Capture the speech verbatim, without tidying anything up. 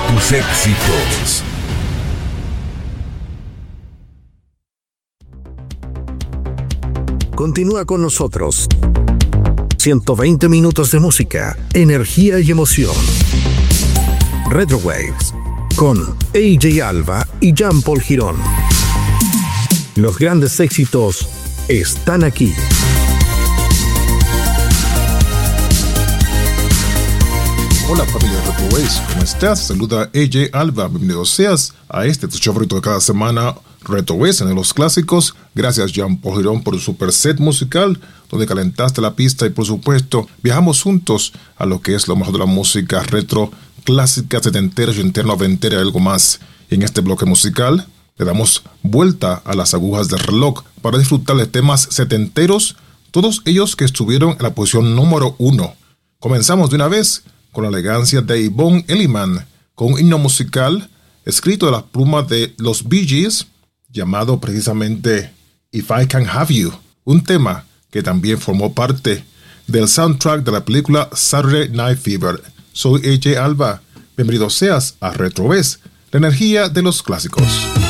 tus éxitos. Continúa con nosotros. ciento veinte minutos de música, energía y emoción. Retro Waves con A J Alba y Jean Paul Girón. Los grandes éxitos están aquí. Hola familia Retro Waves, ¿cómo estás? Saluda A J Alba, bienvenido seas a este tu show favorito de cada semana, Retro Waves en los clásicos. Gracias Jean Paul Girón por tu super set musical, donde calentaste la pista y por supuesto viajamos juntos a lo que es lo mejor de la música retro, clásica, setentera, ochentera, noventera y algo más. Y en este bloque musical le damos vuelta a las agujas del reloj para disfrutar de temas setenteros, todos ellos que estuvieron en la posición número uno. Comenzamos de una vez con la elegancia de Yvonne Elliman, con un himno musical escrito de las plumas de los Bee Gees, llamado precisamente If I Can Have You, un tema que también formó parte del soundtrack de la película Saturday Night Fever. Soy A J Alba, bienvenido seas a Retro Waves, la energía de los clásicos.